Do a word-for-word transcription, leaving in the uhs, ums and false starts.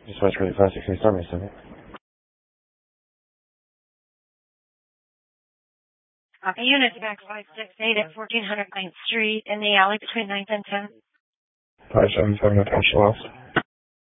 Just watch really fast. Can you start me a second? Copy units back five six eight at fourteen hundred ninth Street in the alley between ninth and tenth. five seven seven, attention lost.